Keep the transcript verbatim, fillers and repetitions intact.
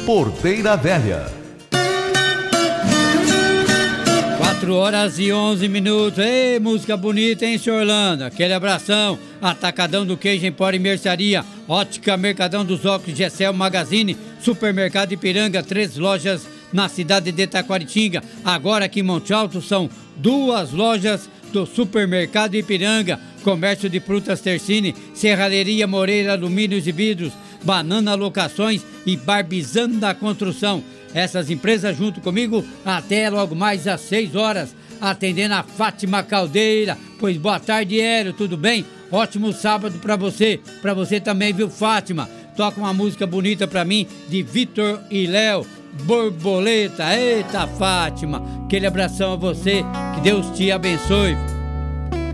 Porteira Velha. quatro horas e onze minutos. Ei, música bonita, hein, senhor Orlando? Aquele abração. Atacadão do Queijo Empório e Mercearia. Ótica Mercadão dos Óculos, Gessel Magazine. Supermercado Ipiranga, três lojas na cidade de Taquaritinga. Agora aqui em Monte Alto são duas lojas do Supermercado Ipiranga. Comércio de frutas Tercine, Serralheria Moreira, Alumínios e Vidros, Banana Locações e Barbizanda Construção. Essas empresas junto comigo até logo mais às seis horas, atendendo a Fátima Caldeira. Pois boa tarde, Hélio, tudo bem? Ótimo sábado pra você, pra você também, viu, Fátima? Toca uma música bonita pra mim, de Vitor e Léo, Borboleta. Eita, Fátima, aquele abração a você, que Deus te abençoe.